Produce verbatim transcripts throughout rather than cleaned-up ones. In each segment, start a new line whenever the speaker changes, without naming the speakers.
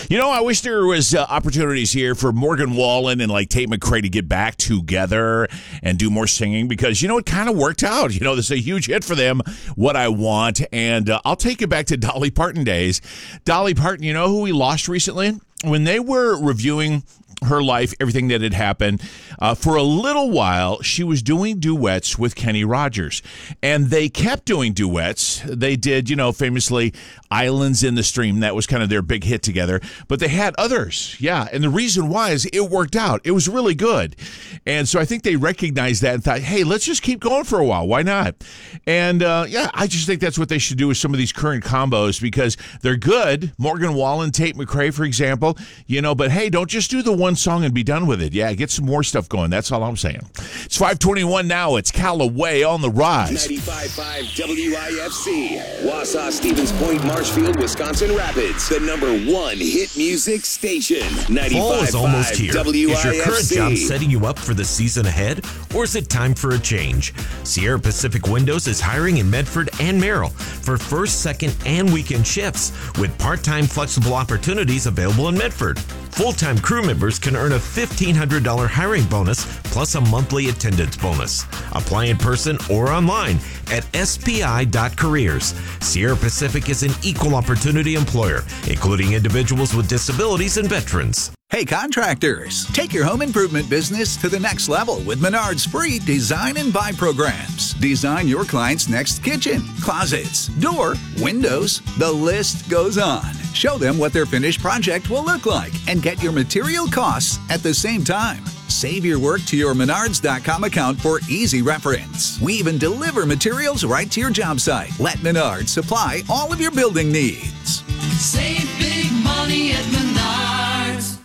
You know, I wish there was uh, opportunities here for Morgan Wallen and like Tate McRae to get back together and do more singing because, you know, it kind of worked out. You know, this is a huge hit for them, What I Want. And uh, I'll take it back to Dolly Parton days. Dolly Parton, you know who we lost recently? When they were reviewing her life, everything that had happened, uh, for a little while, she was doing duets with Kenny Rogers. And they kept doing duets. They did, you know, famously Islands in the Stream. That was kind of their big hit together. But they had others. Yeah. And the reason why is it worked out. It was really good. And so I think they recognized that and thought, hey, let's just keep going for a while. Why not? And uh, yeah, I just think that's what they should do with some of these current combos because they're good. Morgan Wallen, Tate McRae, for example, you know, but hey, don't just do the one song and be done with it. Yeah, get some more stuff going. That's all I'm saying. It's five twenty-one now. It's Callaway on the rise.
ninety-five point five W I F C. Wausau, Stevens Point, Marshfield, Wisconsin Rapids. The number one hit music station.
Fall is almost here.
W I F C.
Is your current job setting you up for the season ahead? Or is it time for a change? Sierra Pacific Windows is hiring in Medford and Merrill for first, second, and weekend shifts with part-time flexible opportunities available in Medford. Full-time crew members can earn a fifteen hundred dollars hiring bonus plus a monthly attendance bonus. Apply in person or online at S P I dot careers. Sierra Pacific is an equal opportunity employer, including individuals with disabilities and veterans.
Hey contractors, take your home improvement business to the next level with Menard's free design and buy programs. Design your client's next kitchen, closets, door, windows, the list goes on. Show them what their finished project will look like and get your material costs at the same time. Save your work to your Menards dot com account for easy reference. We even deliver materials right to your job site. Let Menards supply all of your building needs.
Save big money at Menards.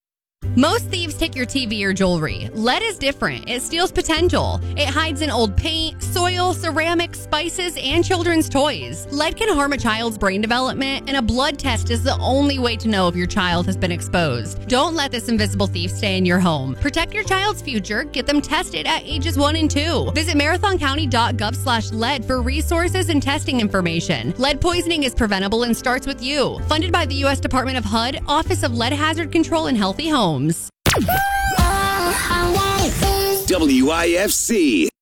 Most thieves take your T V or jewelry. Lead is different. It steals potential. It hides in old paint, soil, ceramics, spices, and children's toys. Lead can harm a child's brain development, and a blood test is the only way to know if your child has been exposed. Don't let this invisible thief stay in your home. Protect your child's future. Get them tested at ages one and two. Visit marathon county dot gov slash lead for resources and testing information. Lead poisoning is preventable and starts with you. Funded by the U S Department of H U D, Office of Lead Hazard Control and Healthy Homes.
W I F C.